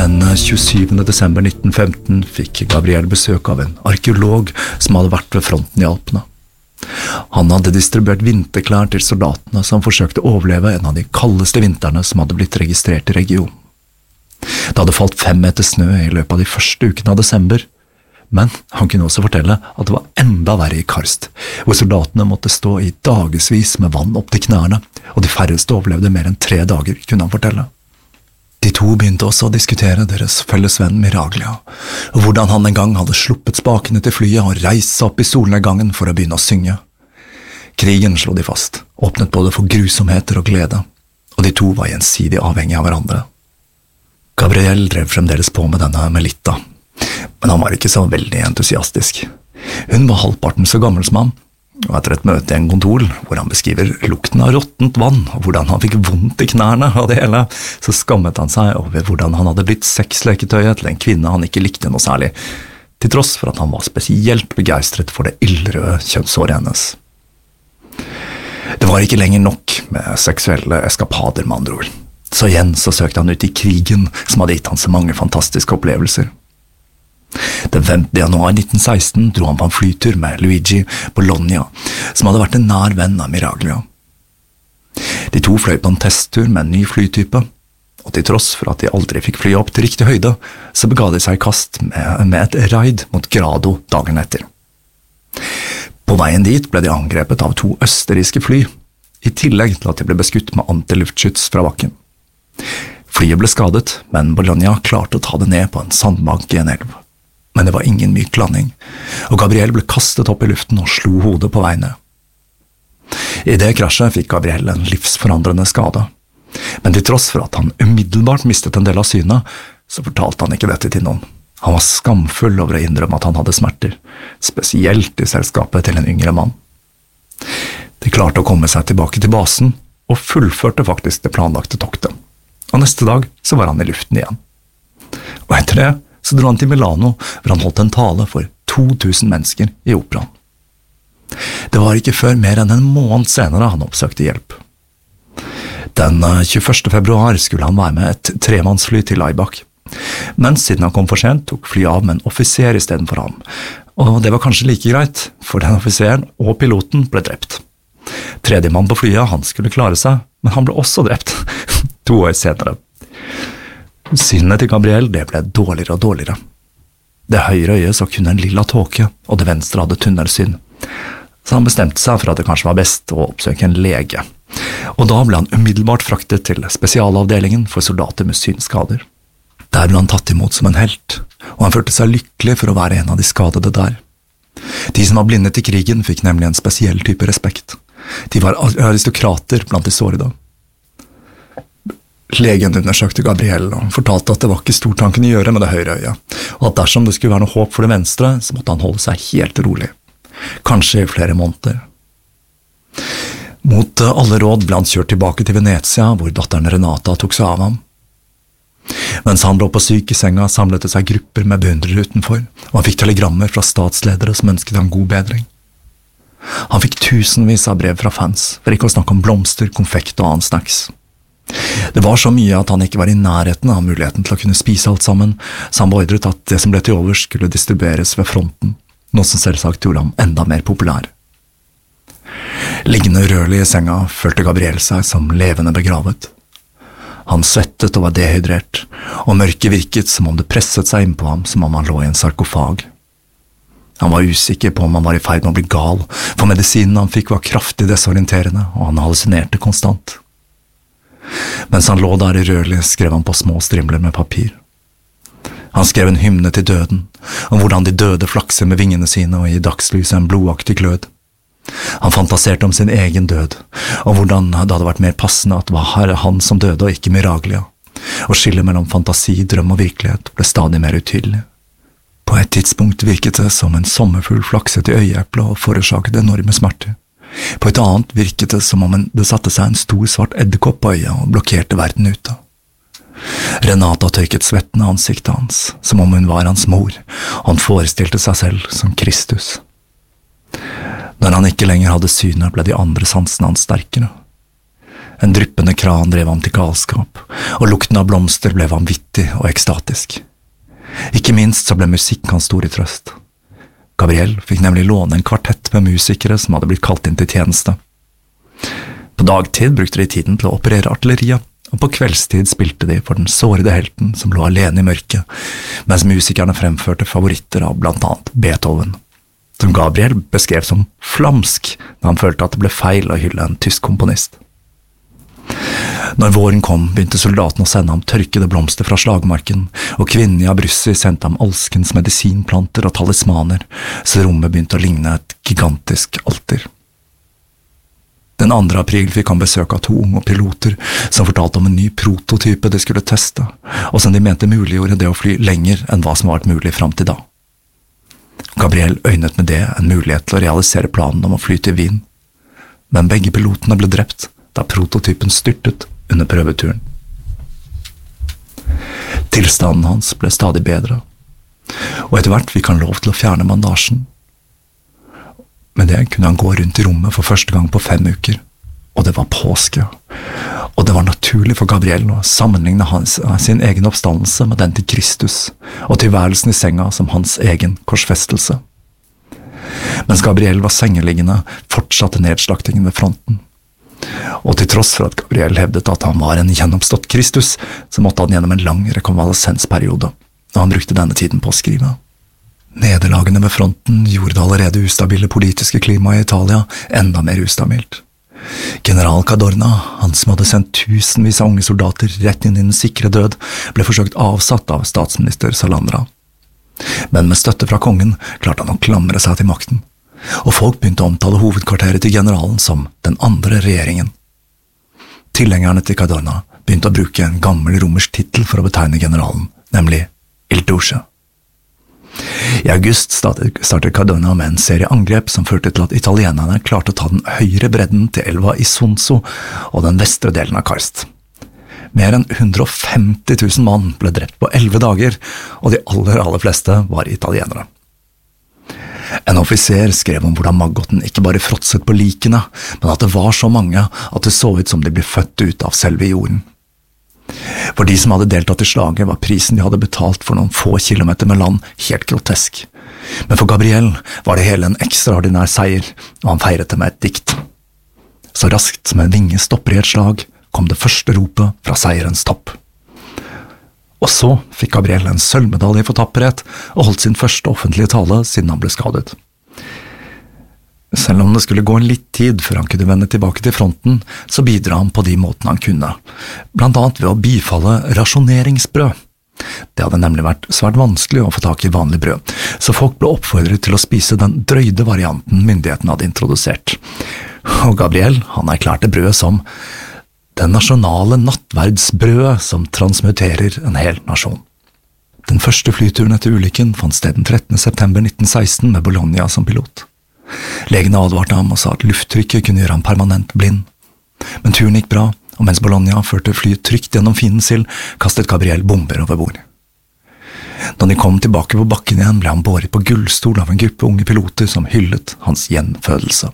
Den 27. desember 1915 fikk Gabriel besøk av en arkeolog som hadde vært ved fronten i Alpene. Han hadde distribuert vinterklær til soldatene som forsøkte å overleve en av de kaldeste vintrene som hadde blitt registrert i regionen. Det hadde falt 5 meter snø i løpet av de første ukene av desember, men han kunne også fortelle at det var enda verre i Karst, hvor soldatene måtte stå i dagevis med vann opp til knærne, og de færreste overlevde mer enn 3 dager, kunne han fortelle. De to begynte også å diskutere deres felles venn Miraglia, og hvordan han en gang hadde sluppet spakene til flyet og reist seg opp i solnedgangen for å begynne å synge. Krigen slo de fast, åpnet både for grusomheter og glede, og de to var gjensidig avhengige av hverandre. Gabriel drev fremdeles på med denne Melitta, men han var ikke så veldig entusiastisk. Hun var halvparten så gammel som han, og etter et møte i en kontor, hvor han beskriver lukten av råttent vann, og hvordan han fikk vondt i knærne av det hele, så skammet han seg over hvordan han hadde blitt sexleketøyet til en kvinne han ikke likte noe særlig, til tross for at han var spesielt begeistret for det ildrøde kjønnshåret hennes. Det var ikke lenger nok med seksuelle eskapader, med andre ord. Så igjen så søkte han ut i krigen, som hadde gitt han så mange fantastiske opplevelser. Den 5. januar 1916 dro han på en flytur med Luigi Bologna, som hadde vært en nær venn av Miraglia. De to fløy på en testtur med en ny flytype, og til tross for at de aldri fikk fly opp til riktig høyde, så bega de seg i kast med et raid mot Grado dagen etter. På veien dit ble de angrepet av 2 østerrikske fly, i tillegg til at de ble beskutt med antiluftskyts fra bakken. Flyet ble skadet, men Bologna klarte å ta det ned på en sandbank i en elv. Men det var ingen myk landing, og Gabriel ble kastet opp i luften og slo hodet på vei ned. I det krasjet fikk Gabriel en livsforandrende skade, men til tross for at han umiddelbart mistet en del av synet, så fortalte han ikke dette til noen. Han var skamfull over å innrømme at han hadde smerter, spesielt i selskapet til en yngre mann. De klarte å komme seg tilbake til basen, og fullførte faktisk det planlagte toktet. Og neste dag så var han i luften igjen. Og etter det så dro han til Milano, hvor han holdt en tale for 2000 mennesker i operaen. Det var ikke før mer enn en måned senere han oppsøkte hjelp. Den 21. februar skulle han være med et 3-mannsfly til Laibach, men siden han kom for sent, tok flyet av med en offiser i stedet for ham, og det var kanskje like greit, for den offiseren og piloten ble drept. Tredjemann på flyet, han skulle klare seg, men han ble også drept 2 år senere. Synet til Gabriel det ble dårligere og dårligere. Det høyre øyet så kun en lilla tåke, og det venstre hadde tunnelsyn. Så han bestemte seg for at det kanskje var best å oppsøke en lege. Og da ble han umiddelbart fraktet til spesialavdelingen for soldater med synskader. Der ble han tatt imot som en helt, og han følte seg lykkelig for å være en av de skadede der. De som var blinde til krigen fikk nemlig en spesiell type respekt. De var aristokrater blant de sårede. Legen undersøkte Gabriel og fortalte at det var ikke stort han kunne gjøre med det høyre øyet, og at dersom det skulle være noe håp for det venstre, så måtte han holde seg helt rolig. Kanskje i flere måneder. Mot alle råd ble han kjørt tilbake til Venezia, hvor datteren Renata tok seg av ham. Mens han lå på sykesenga, samlet det seg grupper med beundrere utenfor, og han fikk telegrammer fra statsledere som ønsket ham god bedring. Han fikk tusenvis av brev fra fans, for ikke å snakke om blomster, konfekt og annen snacks. Det var så mye at han ikke var i nærheten av muligheten til å kunne spise alt sammen, så han beordret at det som ble til overs skulle distribueres ved fronten, noe som selvsagt gjorde ham enda mer populær. Liggende urørlig i senga følte Gabriel seg som levende begravet. Han svettet og var dehydrert, og mørket virket som om det presset seg inn på ham som om han lå i en sarkofag. Han var usikker på om han var i ferd med å bli gal, for medisinen han fikk var kraftig desorienterende, og han hallusinerte konstant. Mens han lå der i rørlig, skrev han på små strimler med papir. Han skrev en hymne til døden, om hvordan de døde flakser med vingene sine og i dagslyset en blodaktig glød. Han fantaserte om sin egen død, og hvordan det hadde vært mer passende at det var han som døde og ikke Miraglia, og skillet mellom fantasi, drøm og virkelighet ble stadig mer utydelig. På et tidspunkt virket det som en sommerfugl flakset i øyeeplet og forårsaket enorme smerter. På et annet virket det som om det satte seg en stor svart edderkopp på øyet og blokkerte verden ute. Renata tørket svetten av ansiktet hans, som om hun var hans mor, og han forestilte seg selv som Kristus. Når han ikke lenger hadde synet, ble de andre sansene hans sterkere. En dryppende kran drev ham til galskap, og lukten av blomster ble vanvittig og ekstatisk. Ikke minst så ble musikk hans store trøst. Gabriel fikk nemlig låne en kvartett med musikere som hadde blitt kalt inn til tjeneste. På dagtid brukte de tiden til å operere artilleriet, og på kveldstid spilte de for den sårede helten som lå alene i mørket, mens musikerne fremførte favoritter av blant annet Beethoven, som Gabriel beskrev som flamsk da han følte at det ble feil å hylle en tysk komponist. Når våren kom, begynte soldatene å sende ham tørkede blomster fra slagmarken, og kvinnen i Abruzzi sendte ham alskens medisinplanter og talismaner, så rommet begynte å ligne et gigantisk alter. Den 2. april fikk han besøk av 2 unge piloter som fortalte om en ny prototype de skulle teste, og som de mente muliggjorde det å fly lenger enn hva som var mulig fram til da. Gabriel øynet med det en mulighet til å realisere planen om å fly til Wien, men begge pilotene ble drept da prototypen styrtet under prøveturen. Tilstanden hans ble stadig bedre, og etter hvert fikk han lov til å fjerne bandasjen. Med det kunne han gå rundt i rommet for første gang på 5 uker, og det var påske, og det var naturlig for Gabriel å sammenligne sin egen oppstandelse med den til Kristus, og tilværelsen i senga som hans egen korsfestelse. Mens Gabriel var sengeliggende, fortsatte nedslaktingen ved fronten. Og til tross for at Gabriel hevdet at han var en gjennomstått Kristus, så måtte han gjennom en lang rekonvalesensperiode, og han brukte denne tiden på å skrive. Nederlagene ved fronten gjorde det allerede ustabile politiske klimaet i Italia enda mer ustabilt. General Cadorna, han som hadde sendt tusenvis av unge soldater rett inn i den sikre død, ble forsøkt avsatt av statsminister Salandra. Men med støtte fra kongen klarte han å klamre seg til makten, og folk begynte å omtale hovedkvarteret til generalen som den andre regjeringen. Tilhengerne til Cadorna begynte å bruke en gammel romersk titel for å betegne generalen, nemlig Il Duce. I august startet Cadorna med en serie angrep som førte til at italienerne klarte å ta den høyre bredden til elva Isonzo og den vestre delen av Karst. Mer enn 150 000 mann ble drept på 11 dager, og de aller fleste var italienere. En offiser skrev om hvordan maggoten ikke bare fråtset på likene, men at det var så mange at det så ut som de ble født ut av selve jorden. For de som hadde deltatt i slaget var prisen de hadde betalt for noen få kilometer med land helt grotesk. Men for Gabriel var det hele en ekstraordinær seier, og han feiret det med et dikt. Så raskt som en vinge stopper i et slag, kom det første ropet fra seierens topp. Og så fikk Gabriel en sølvmedalje for tapperhet og holdt sin første offentlige tale siden han ble skadet. Selv om det skulle gå en litt tid før han kunne vende tilbake til fronten, så bidra han på de måtene han kunne, blant annet ved å bifalle rasjoneringsbrød. Det hadde nemlig vært svært vanskelig å få tak i vanlig brød, så folk ble oppfordret til å spise den drøyde varianten myndighetene hadde introdusert. Og Gabriel, han erklærte brødet som den nasjonale nattverdsbrødet som transmuterer en hel nasjon. Den første flyturen etter ulykken fant sted den 13. september 1916 med Bologna som pilot. Legene advarte ham og sa at lufttrykket kunne gjøre ham permanent blind. Men turen gikk bra, og mens Bologna førte flyet trygt gjennom fiendens ild, kastet Gabriel bomber over bord. Da de kom tilbake på bakken igjen, ble han båret på gullstol av en gruppe unge piloter som hyllet hans gjenfødelse.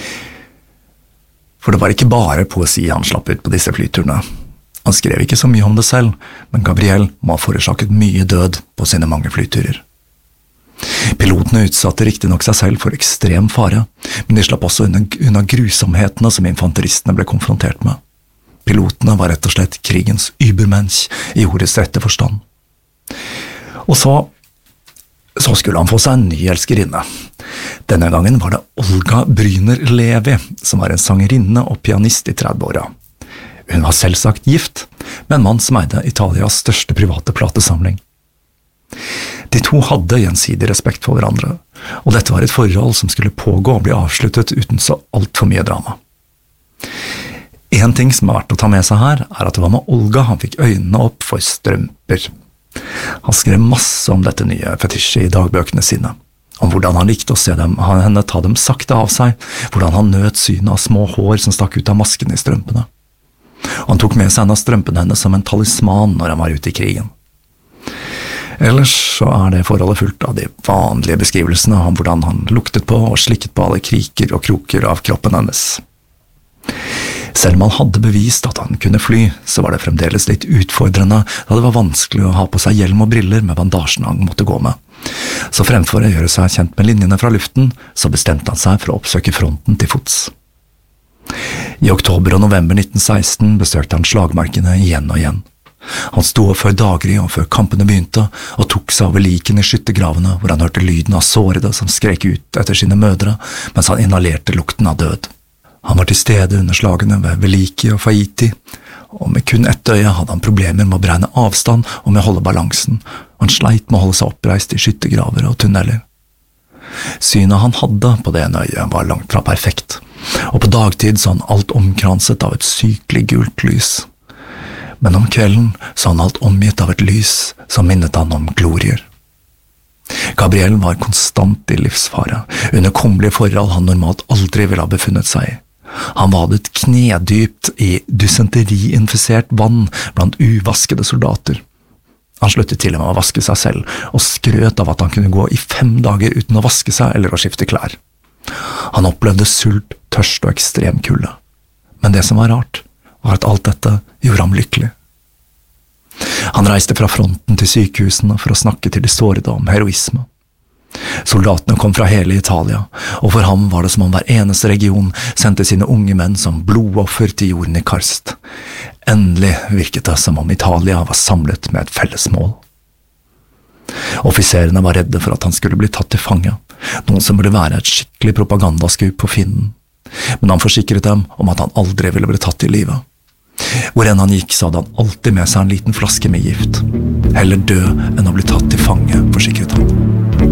For det var ikke bare poesi han slapp ut på disse flyturene. Han skrev ikke så mye om det selv, men Gabriel må ha forårsaket mye død på sine mange flyturer. Pilotene utsatte riktig nok seg selv for ekstrem fare, men de slapp også unna grusomhetene som infanteristene ble konfrontert med. Pilotene var rett og slett krigens übermensch i ordets rette forstand. Og så skulle han få seg en ny elskerinne. Denne gangen var det Olga Bryner Levi, som var en sangerinne og pianist i 30-åra. Hun var selvsagt gift, med en mann som eide Italias største private platesamling. De to hadde gjensidig respekt for hverandre, og dette var et forhold som skulle pågå og bli avsluttet uten så alt for mye drama. En ting som er verdt å ta med seg her, er at det var med Olga han fikk øynene opp for strømper. Han skrev masse om dette nye fetisjet i dagbøkene sine, om hvordan han likte å se henne ta dem sakte av seg, hvordan han nøt synet av små hår som stakk ut av masken i strømpene. Og han tok med seg en av strømpene hennes som en talisman når han var ute i krigen. Ellers så er det forholdet fullt av de vanlige beskrivelsene om hvordan han luktet på og slikket på alle kriker og kroker av kroppen hennes. Selv om han hadde bevist at han kunne fly, så var det fremdeles litt utfordrende, da det var vanskelig å ha på seg hjelm og briller med bandasjen han måtte gå med. Så fremfor å gjøre seg kjent med linjene fra luften, så bestemte han seg for å oppsøke fronten til fots. I oktober og november 1916 besøkte han slagmarkene igjen og igjen. Han sto opp før daggry og før kampene begynte, og tok seg over likene i skyttergravene hvor han hørte lyden av sårede som skrek ut etter sine mødre, mens han inhalerte lukten av død. Han var til stede under slagene ved Veliki og Faiti, og med kun ett øye hadde han problemer med å beregne avstand og med å holde balansen. Han sleit med å holde seg oppreist i skyttergraver og tunneler. Synet han hadde på det ene øyet var langt fra perfekt, og på dagtid så han alt omkranset av et sykelig gult lys. Men om kvelden så han alt omgitt av et lys som minnet han om glorier. Gabriel var konstant i livsfare, under kummerlige forhold han normalt aldri ville ha befunnet seg i. Han vadet knedypt i dysenteriinfisert vann blant uvaskede soldater. Han sluttet til og med å vaske seg selv, og skrøt av at han kunne gå i 5 dager uten å vaske seg eller å skifte klær. Han opplevde sult, tørst og ekstrem kulde. Men det som var rart, var at alt dette gjorde ham lykkelig. Han reiste fra fronten til sykehusene for å snakke til de sårede om heroisme. Soldatene kom fra hele Italia, og for ham var det som om hver eneste region sendte sine unge menn som blodoffer til jorden i karst. Endelig virket det som om Italia var samlet med et felles mål. Offiserene var redde for at han skulle bli tatt til fange, noe som burde være et skikkelig propagandaskup på fienden. Men han forsikret dem om at han aldri ville bli tatt i livet. Hvor enn han gikk, så hadde han alltid med seg en liten flaske med gift. Heller dø enn å bli tatt til fange, forsikret han.